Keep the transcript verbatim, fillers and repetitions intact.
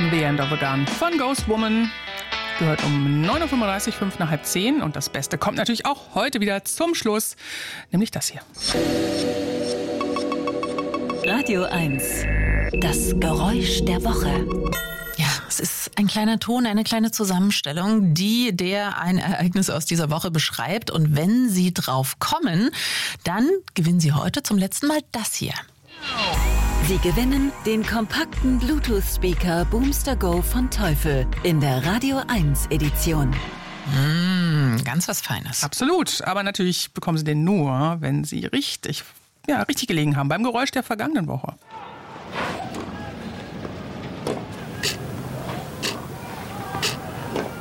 The End of a Gun von Ghost Woman. Gehört um neun Uhr fünfunddreißig, fünf nach halb zehn. Und das Beste kommt natürlich auch heute wieder zum Schluss, nämlich das hier. Radio eins. Das Geräusch der Woche. Ja, es ist ein kleiner Ton, eine kleine Zusammenstellung, die der ein Ereignis aus dieser Woche beschreibt. Und wenn Sie drauf kommen, dann gewinnen Sie heute zum letzten Mal das hier. Sie gewinnen den kompakten Bluetooth-Speaker Boomster Go von Teufel in der Radio eins Edition. Mmh, ganz was Feines. Absolut, aber natürlich bekommen Sie den nur, wenn Sie richtig, ja, richtig gelegen haben beim Geräusch der vergangenen Woche.